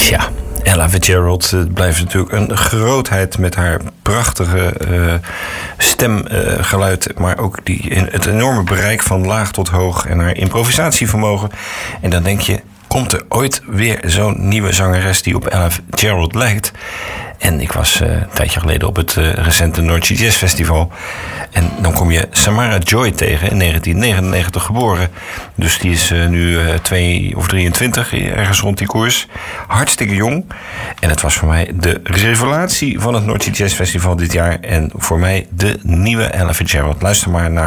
Ja, Ella Fitzgerald blijft natuurlijk een grootheid met haar prachtige stemgeluid, maar ook het enorme bereik van laag tot hoog en haar improvisatievermogen. En dan denk je, komt er ooit weer zo'n nieuwe zangeres die op Ella Fitzgerald lijkt? En ik was een tijdje geleden op het recente Noordse Jazz Festival. En dan kom je Samara Joy tegen, in 1999 geboren. Dus die is nu 2 of 23, ergens rond die koers. Hartstikke jong. En het was voor mij de revelatie van het Noordse Jazz Festival dit jaar. En voor mij de nieuwe Ella Fitzgerald. Luister maar naar